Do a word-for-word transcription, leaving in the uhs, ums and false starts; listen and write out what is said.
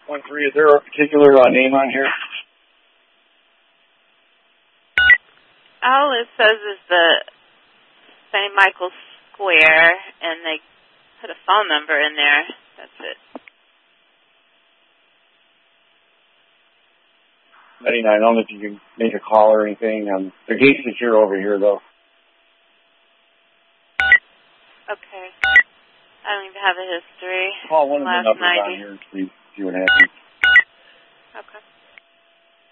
one three. Is there a particular uh, name on here? All it says is the Saint Michael's Square, and they put a phone number in there. That's it. ninety-nine. I don't know if you can make a call or anything. Um, the gate's secure over here, though. Okay. I don't even have a history. Call one of the Last numbers ninety. on here and see, see what happens.